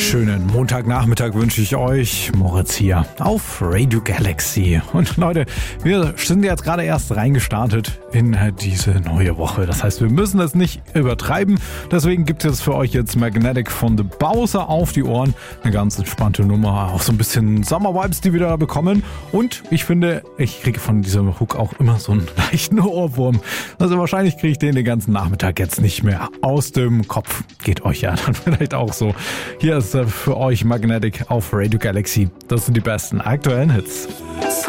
Schönen Montagnachmittag wünsche ich euch. Moritz hier auf Radio Galaxy. Und Leute, wir sind jetzt gerade erst reingestartet in diese neue Woche. Das heißt, wir müssen es nicht übertreiben. Deswegen gibt es für euch jetzt Magnetic von The Bowser auf die Ohren. Eine ganz entspannte Nummer. Auch so ein bisschen Summer-Vibes, die wir da bekommen. Und ich finde, ich kriege von diesem Hook auch immer so einen leichten Ohrwurm. Also wahrscheinlich kriege ich den ganzen Nachmittag jetzt nicht mehr aus dem Kopf. Geht euch ja dann vielleicht auch so. Hier ist für euch Magnetic auf Radio Galaxy. Das sind die besten aktuellen Hits.